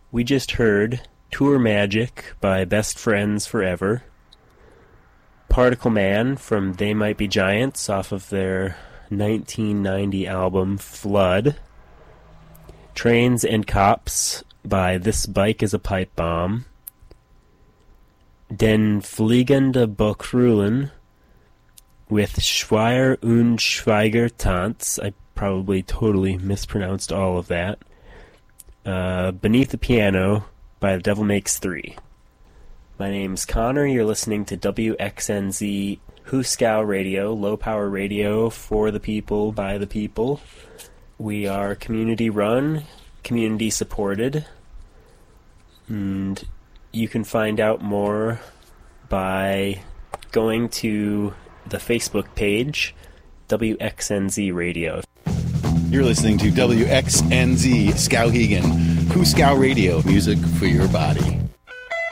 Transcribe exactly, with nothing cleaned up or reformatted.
We just heard Tour Magic by Best Friends Forever, Particle Man from They Might Be Giants off of their nineteen ninety album Flood, Trains and Cops by This Bike is a Pipe Bomb, Den Fliegende Bokrullen with Schweier und Schweiger Tanz. I probably totally mispronounced all of that. Uh, Beneath the Piano by The Devil Makes Three. My name's Connor. You're listening to W X N Z Hooskow Radio, low power radio for the people, by the people. We are community run, community supported, and you can find out more by going to the Facebook page, W X N Z Radio. You're listening to W X N Z Skowhegan, Hooskow Radio, music for your body.